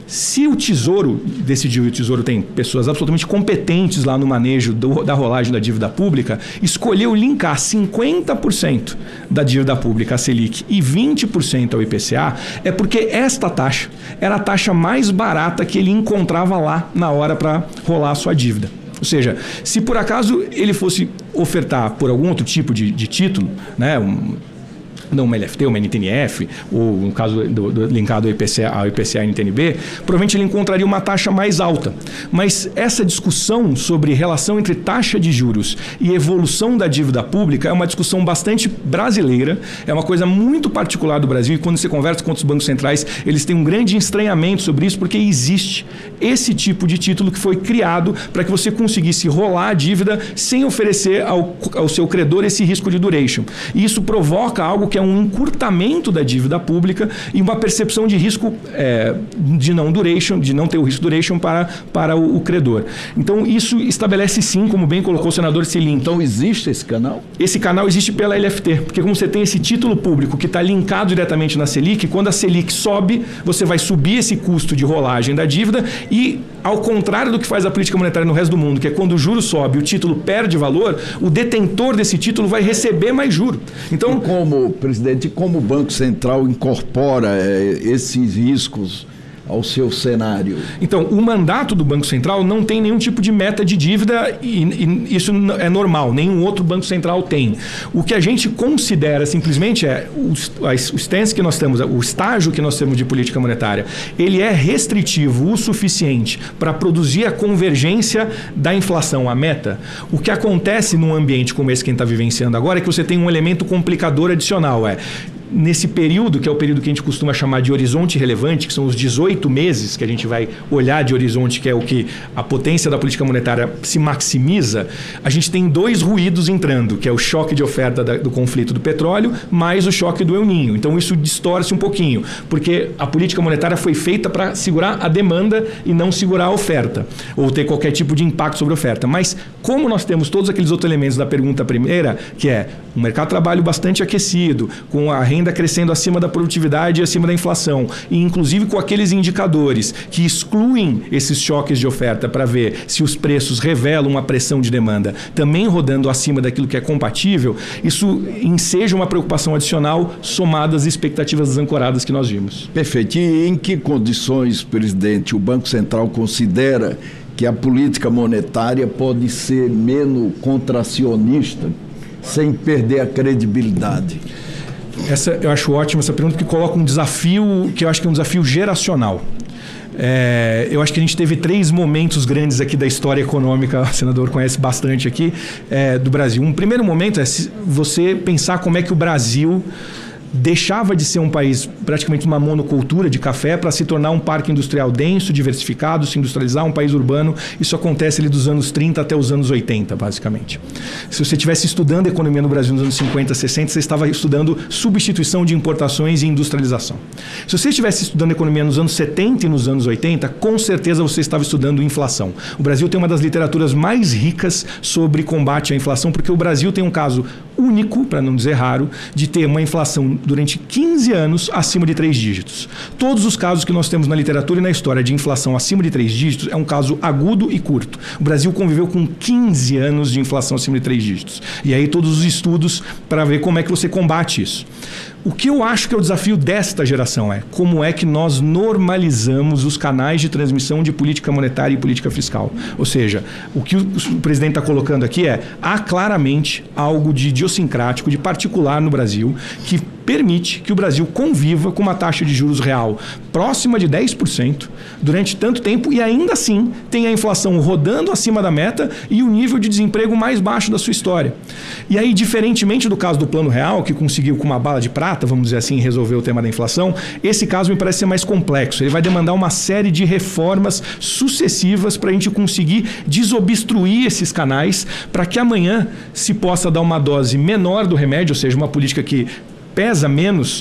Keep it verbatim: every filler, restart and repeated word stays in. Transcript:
Se o Tesouro decidiu, e o Tesouro tem pessoas absolutamente competentes lá no manejo do, da rolagem da dívida pública, escolheu linkar cinquenta por cento da dívida pública à Selic e vinte por cento ao I P C A, é porque esta taxa era a taxa mais barata que ele encontrava lá na hora para rolar a sua dívida. Ou seja, se por acaso ele fosse ofertar por algum outro tipo de, de título, né, um, não uma L F T, uma N T N F, ou no caso do, do, linkado ao I P C A, ao I P C A e N T N B, provavelmente ele encontraria uma taxa mais alta. Mas essa discussão sobre relação entre taxa de juros e evolução da dívida pública é uma discussão bastante brasileira, é uma coisa muito particular do Brasil, e quando você conversa com outros bancos centrais, eles têm um grande estranhamento sobre isso, porque existe esse tipo de título que foi criado para que você conseguisse rolar a dívida sem oferecer ao, ao seu credor esse risco de duration. E isso provoca algo que é um encurtamento da dívida pública e uma percepção de risco é, de não duration, de não ter o risco duration para, para o, o credor. Então, isso estabelece sim, como bem colocou o senador Selim. Então, existe esse canal? Esse canal existe pela L F T, porque como você tem esse título público que está linkado diretamente na Selic, quando a Selic sobe, você vai subir esse custo de rolagem da dívida e, ao contrário do que faz a política monetária no resto do mundo, que é quando o juro sobe e o título perde valor, o detentor desse título vai receber mais juro. Então, e como presidente, como o Banco Central incorpora é, esses riscos ao seu cenário? Então, o mandato do Banco Central não tem nenhum tipo de meta de dívida e, e isso é normal, nenhum outro Banco Central tem. O que a gente considera simplesmente é o, a, o stance que nós temos, o estágio que nós temos de política monetária, ele é restritivo o suficiente para produzir a convergência da inflação à meta. O que acontece num ambiente como esse que a gente está vivenciando agora é que você tem um elemento complicador adicional, é nesse período, que é o período que a gente costuma chamar de horizonte relevante, que são os dezoito meses que a gente vai olhar de horizonte, que é o que a potência da política monetária se maximiza, a gente tem dois ruídos entrando, que é o choque de oferta da, do conflito do petróleo, mais o choque do El Niño. Então isso distorce um pouquinho, porque a política monetária foi feita para segurar a demanda e não segurar a oferta, ou ter qualquer tipo de impacto sobre a oferta. Mas como nós temos todos aqueles outros elementos da pergunta primeira, que é um mercado de trabalho bastante aquecido, com a renda ainda crescendo acima da produtividade e acima da inflação, e inclusive com aqueles indicadores que excluem esses choques de oferta para ver se os preços revelam uma pressão de demanda, também rodando acima daquilo que é compatível, isso enseja uma preocupação adicional somada às expectativas desancoradas que nós vimos. Perfeito. E em que condições, presidente, o Banco Central considera que a política monetária pode ser menos contracionista sem perder a credibilidade? Essa, eu acho ótima essa pergunta, que coloca um desafio, que eu acho que é um desafio geracional. É, eu acho que a gente teve três momentos grandes aqui da história econômica, o senador conhece bastante aqui, é, do Brasil. Um primeiro momento é você pensar como é que o Brasil deixava de ser um país, praticamente uma monocultura de café, para se tornar um parque industrial denso, diversificado, se industrializar, um país urbano. Isso acontece ali dos anos trinta até os anos oitenta, basicamente. Se você estivesse estudando economia no Brasil nos anos cinquenta, sessenta, você estava estudando substituição de importações e industrialização. Se você estivesse estudando economia nos anos setenta e nos anos oitenta, com certeza você estava estudando inflação. O Brasil tem uma das literaturas mais ricas sobre combate à inflação, porque o Brasil tem um caso único, para não dizer raro, de ter uma inflação durante quinze anos acima de três dígitos. Todos os casos que nós temos na literatura e na história de inflação acima de três dígitos é um caso agudo e curto. O Brasil conviveu com quinze anos de inflação acima de três dígitos. E aí todos os estudos para ver como é que você combate isso. O que eu acho que é o desafio desta geração é como é que nós normalizamos os canais de transmissão de política monetária e política fiscal. Ou seja, o que o presidente está colocando aqui é, há claramente algo de idiosincrático, de particular no Brasil, que permite que o Brasil conviva com uma taxa de juros real próxima de dez por cento durante tanto tempo e ainda assim tem a inflação rodando acima da meta e o nível de desemprego mais baixo da sua história. E aí, diferentemente do caso do Plano Real, que conseguiu com uma bala de prata, vamos dizer assim, resolver o tema da inflação, esse caso me parece ser mais complexo. Ele vai demandar uma série de reformas sucessivas para a gente conseguir desobstruir esses canais para que amanhã se possa dar uma dose menor do remédio, ou seja, uma política que pesa menos